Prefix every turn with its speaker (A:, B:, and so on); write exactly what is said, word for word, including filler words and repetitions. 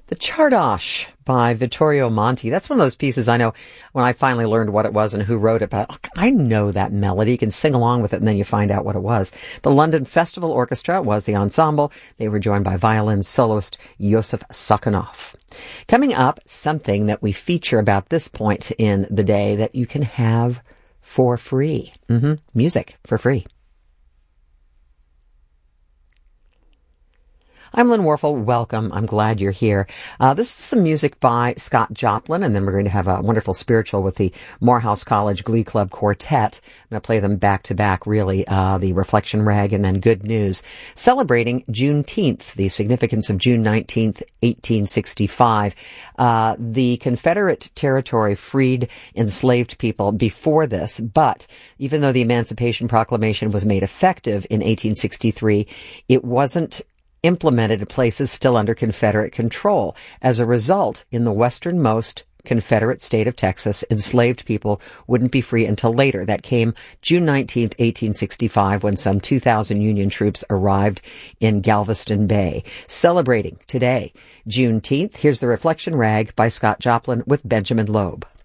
A: The Chardosh by Vittorio Monti. That's one of those pieces I know when I finally learned what it was and who wrote it, but I know that melody. You can sing along with it and then you find out what it was. The London Festival Orchestra was the ensemble. They were joined by violin soloist Yosef Sukhanov. Coming up, something that we feature about this point in the day that you can have for free. Mm-hmm. Music for free. I'm Lynn Warfel. Welcome. I'm glad you're here. Uh, this is some music by Scott Joplin, and then we're going to have a wonderful spiritual with the Morehouse College Glee Club Quartet. I'm going to play them back to back, really, uh, the Reflection Rag and then Good News. Celebrating Juneteenth, the significance of June nineteenth, eighteen sixty-five. Uh, the Confederate territory freed enslaved people before this, but even though the Emancipation Proclamation was made effective in eighteen sixty-three, it wasn't implemented in places still under Confederate control. As a result, in the westernmost Confederate state of Texas, enslaved people wouldn't be free until later. That came June nineteenth, eighteen sixty-five, when some two thousand Union troops arrived in Galveston Bay. Celebrating today, Juneteenth, here's the Reflection Rag by Scott Joplin with Benjamin Loeb.